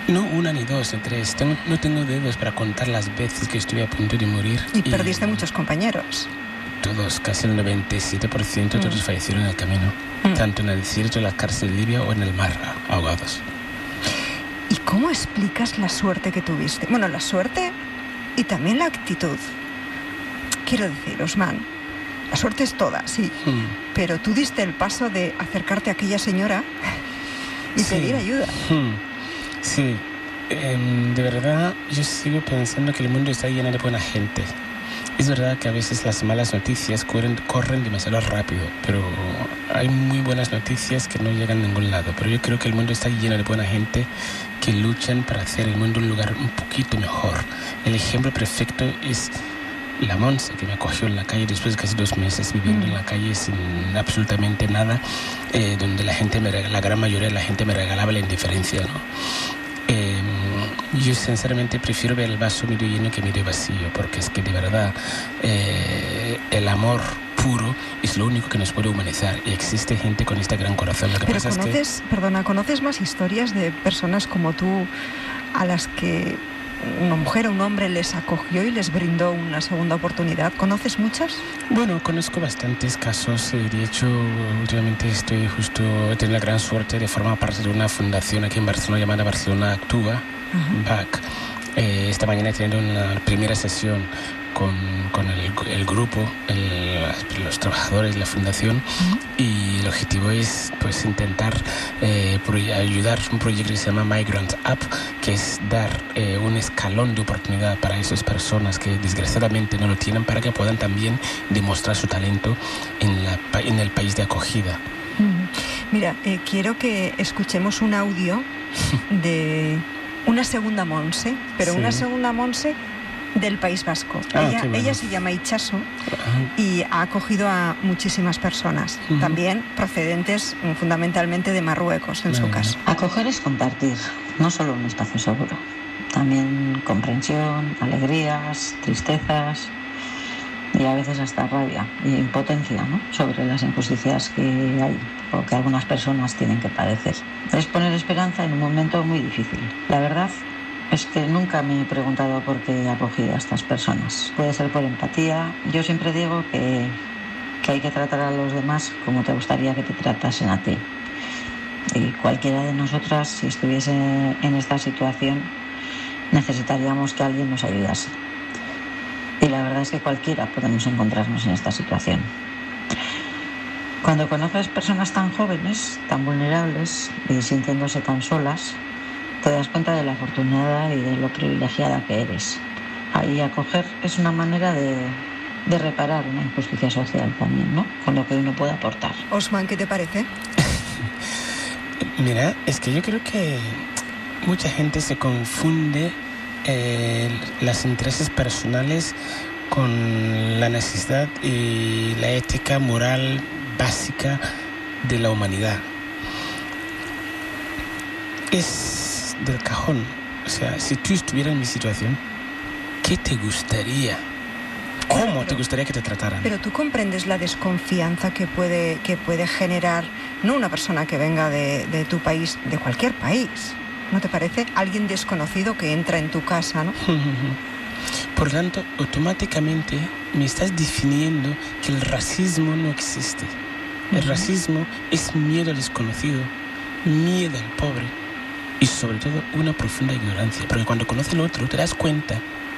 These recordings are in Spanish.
No una, ni dos, ni tres. No tengo dedos para contar las veces que estuve a punto de morir. Y perdiste muchos compañeros. Todos, casi el 97%, todos fallecieron en el camino. Tanto en el desierto, en la cárcel libia o en el mar, ahogados. ¿Y cómo explicas la suerte que tuviste? Bueno, la suerte y también la actitud. Quiero decir, Osman, la suerte es toda, sí. Pero tú diste el paso de acercarte a aquella señora y pedir ayuda. Sí, de verdad yo sigo pensando que el mundo está lleno de buena gente. Es verdad que a veces las malas noticias corren demasiado rápido, pero hay muy buenas noticias que no llegan a ningún lado. Pero yo creo que el mundo está lleno de buena gente que luchan para hacer el mundo un lugar un poquito mejor. El ejemplo perfecto es la Monse, que me acogió en la calle después de casi 2 meses viviendo en la calle sin absolutamente nada, donde la gran mayoría de la gente me regalaba la indiferencia, ¿no? Yo sinceramente prefiero ver el vaso medio lleno que medio vacío, porque es que de verdad el amor puro es lo único que nos puede humanizar, y existe gente con este gran corazón. Lo que pasa es que... ¿conoces más historias de personas como tú a las que una mujer o un hombre les acogió y les brindó una segunda oportunidad? ¿Conoces muchas? Bueno, conozco bastantes casos. De hecho, últimamente he tenido la gran suerte de formar parte de una fundación aquí en Barcelona llamada Barcelona Actúa, BAC. Esta mañana he tenido una primera sesión con el grupo, los trabajadores de la fundación, y el objetivo es pues intentar ayudar un proyecto que se llama Migrant Up, que es dar un escalón de oportunidad para esas personas que desgraciadamente no lo tienen, para que puedan también demostrar su talento en el país de acogida. Mira, quiero que escuchemos un audio de una segunda Monse, pero una segunda Monse del País Vasco. Ella se llama Itxaso y ha acogido a muchísimas personas, también procedentes fundamentalmente de Marruecos, en su caso. Acoger es compartir, no solo un espacio seguro, también comprensión, alegrías, tristezas y a veces hasta rabia y impotencia, ¿no?, sobre las injusticias que hay o que algunas personas tienen que padecer. Es poner esperanza en un momento muy difícil. La verdad es que nunca me he preguntado por qué acogí a estas personas. Puede ser por empatía. Yo siempre digo que hay que tratar a los demás como te gustaría que te tratasen a ti. Y cualquiera de nosotras, si estuviese en esta situación, necesitaríamos que alguien nos ayudase. Y la verdad es que cualquiera podemos encontrarnos en esta situación. Cuando conoces personas tan jóvenes, tan vulnerables y sintiéndose tan solas, te das cuenta de la afortunada y de lo privilegiada que eres. Ahí acoger es una manera de reparar una injusticia social también, ¿no?, con lo que uno puede aportar. Osman, ¿qué te parece? Mira, es que yo creo que mucha gente se confunde los intereses personales con la necesidad y la ética moral básica de la humanidad. Es del cajón. O sea, si tú estuvieras en mi situación, ¿qué te gustaría? ¿Cómo te gustaría que te trataran? Pero tú comprendes la desconfianza que puede generar, no una persona que venga de tu país, de cualquier país, ¿no te parece? Alguien desconocido que entra en tu casa, ¿no? Por tanto, automáticamente me estás definiendo que el racismo no existe. El racismo es miedo al desconocido, miedo al pobre y sobre todo una profunda ignorancia. Porque cuando conoces al otro te das cuenta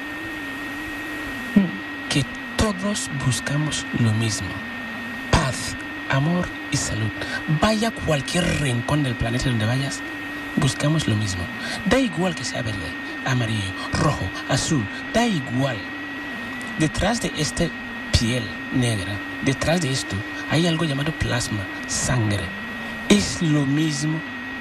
que todos buscamos lo mismo: paz, amor y salud. Vaya a cualquier rincón del planeta donde vayas, buscamos lo mismo. Da igual que sea verde, amarillo, rojo, azul, da igual. Detrás de esta piel negra, detrás de esto, hay algo llamado plasma, sangre. Es lo mismo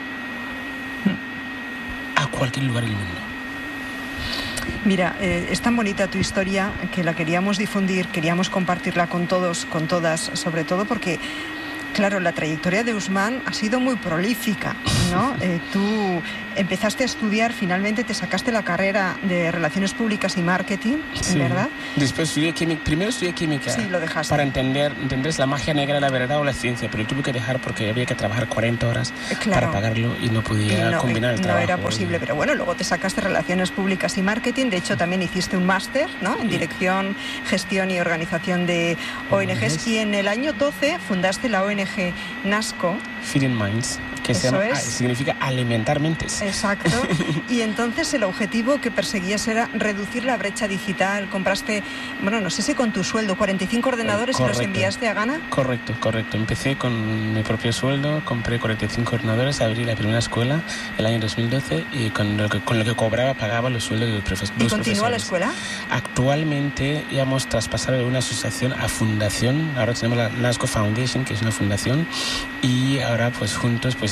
a cualquier lugar del mundo. Mira, es tan bonita tu historia que la queríamos difundir, queríamos compartirla con todos, con todas, sobre todo porque, Claro, la trayectoria de Usman ha sido muy prolífica, ¿no? Tú empezaste a estudiar, finalmente te sacaste la carrera de Relaciones Públicas y Marketing, sí, ¿verdad? Después estudié química, primero estudié química. Sí, lo dejaste. Para entender la magia negra, la verdad o la ciencia, pero tuve que dejar porque había que trabajar 40 horas para pagarlo y no podía combinar el trabajo. No era posible, pero bueno, luego te sacaste Relaciones Públicas y Marketing, de hecho también hiciste un máster, ¿no? En Dirección, Gestión y Organización de ONGs, y en el año 12 fundaste la ONG NASCO. Feeding Minds, que significa alimentar mentes. Exacto. Y entonces el objetivo que perseguías era reducir la brecha digital. Compraste, bueno, no sé si con tu sueldo, 45 ordenadores y los enviaste a Ghana. Correcto. Empecé con mi propio sueldo, compré 45 ordenadores, abrí la primera escuela el año 2012 y con lo que cobraba pagaba los sueldos de los profesores. ¿Y continúa la escuela? Actualmente ya hemos traspasado de una asociación a fundación. Ahora tenemos la NASCO Foundation, que es una fundación, y ahora pues juntos pues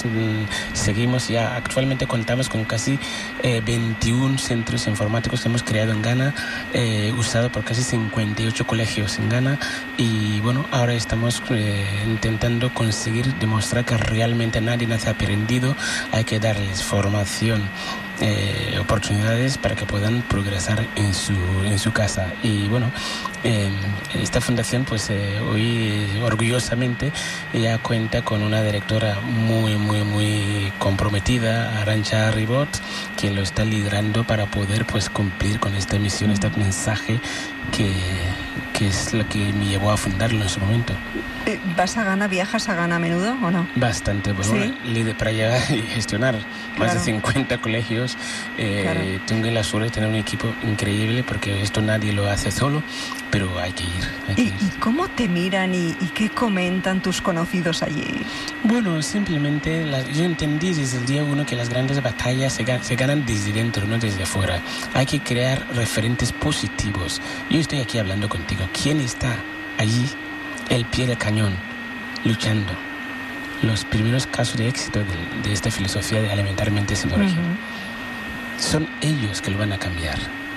seguimos ya. Actualmente contamos con casi 21 centros informáticos que hemos creado en Ghana, usado por casi 58 colegios en Ghana, y bueno, ahora estamos intentando conseguir demostrar que realmente nadie nace aprendido, hay que darles formación, oportunidades para que puedan progresar en su casa. Y bueno, esta fundación pues hoy orgullosamente ya cuenta con una directora muy comprometida, Arantxa Ribot, que lo está liderando para poder pues cumplir con esta misión, este mensaje que es lo que me llevó a fundarlo en su momento. ¿Vas a Ghana, viajas a Ghana a menudo o no? Bastante, bueno, ¿sí? Líder para llegar y gestionar más de 50 colegios. Tengo la suerte de tener un equipo increíble, porque esto nadie lo hace solo, pero hay que ir. ¿Y cómo te miran y qué comentan tus conocidos allí? Bueno, simplemente yo entendí desde el día 1 que las grandes batallas se ganan desde dentro, no desde fuera. Hay que crear referentes positivos. Yo estoy aquí hablando contigo. ¿Quién está allí, el pie del cañón, luchando? Los primeros casos de éxito de esta filosofía de alimentar mentes en la región. Son ellos que lo van a cambiar.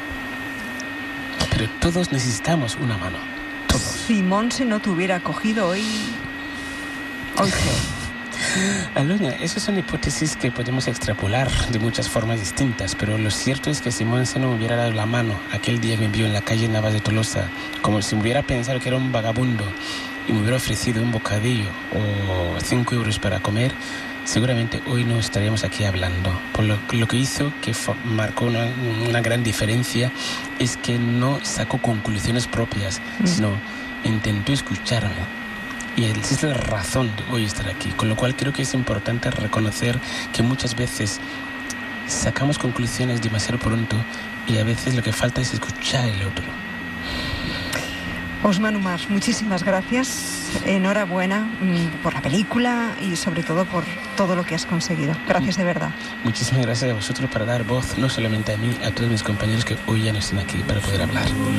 Pero todos necesitamos una mano. Todos. Si Monse no te hubiera acogido hoy qué. Aloña, esas son hipótesis que podemos extrapolar de muchas formas distintas, pero lo cierto es que si Monse no me hubiera dado la mano aquel día que me vio en la calle Navas de Tolosa, como si me hubiera pensado que era un vagabundo y me hubiera ofrecido un bocadillo o 5 euros para comer, seguramente hoy no estaríamos aquí hablando. Por lo que hizo, que marcó una gran diferencia, es que no sacó conclusiones propias, sino intentó escucharme. Y esa es la razón de hoy estar aquí. Con lo cual creo que es importante reconocer que muchas veces sacamos conclusiones demasiado pronto y a veces lo que falta es escuchar al otro. Usman Umar, muchísimas gracias. Enhorabuena por la película y sobre todo por todo lo que has conseguido. Gracias de verdad. Muchísimas gracias a vosotros por dar voz, no solamente a mí, a todos mis compañeros que hoy ya no están aquí para poder hablar.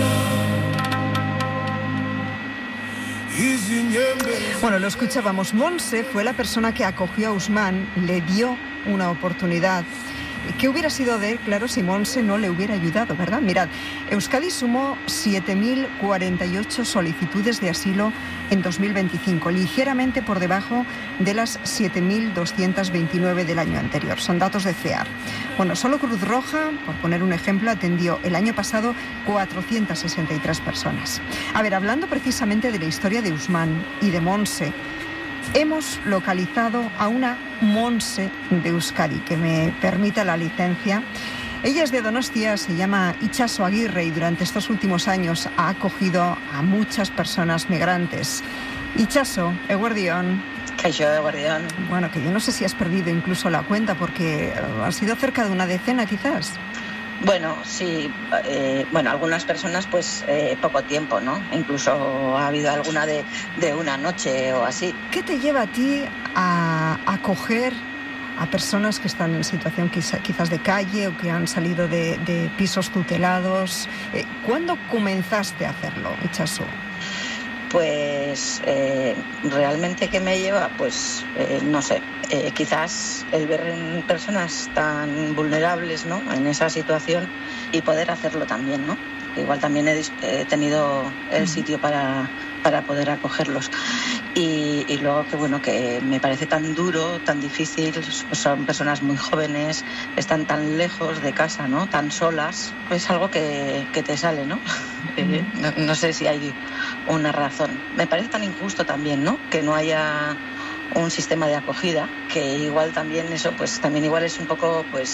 Bueno, lo escuchábamos. Monse fue la persona que acogió a Usman, le dio una oportunidad. ¿Qué hubiera sido de él, claro, si Monse no le hubiera ayudado, verdad? Mirad, Euskadi sumó 7.048 solicitudes de asilo en 2025, ligeramente por debajo de las 7.229 del año anterior. Son datos de CEAR. Bueno, solo Cruz Roja, por poner un ejemplo, atendió el año pasado 463 personas. A ver, hablando precisamente de la historia de Usman y de Monse, hemos localizado a una Monse de Euskadi, que me permita la licencia. Ella es de Donostia, se llama Itxaso Aguirre y durante estos últimos años ha acogido a muchas personas migrantes. Itxaso, eguerdión. Kaixo, eguerdión. Bueno, que yo no sé si has perdido incluso la cuenta porque ha sido cerca de una decena quizás. Bueno, sí, algunas personas pues poco tiempo, ¿no? Incluso ha habido alguna de una noche o así. ¿Qué te lleva a ti a acoger a personas que están en situación quizás de calle o que han salido de pisos tutelados? ¿Cuándo comenzaste a hacerlo, Itxaso? Pues realmente ¿qué me lleva? Pues no sé, quizás el ver en personas tan vulnerables, ¿no?, en esa situación y poder hacerlo también, ¿no? Igual también he tenido el sitio para poder acogerlos. Y luego que bueno, que me parece tan duro, tan difícil, son personas muy jóvenes, están tan lejos de casa, ¿no? Tan solas, es algo que te sale, ¿no? No sé si hay una razón. Me parece tan injusto también, ¿no? Que no haya un sistema de acogida, que igual también eso, pues también igual es un poco, pues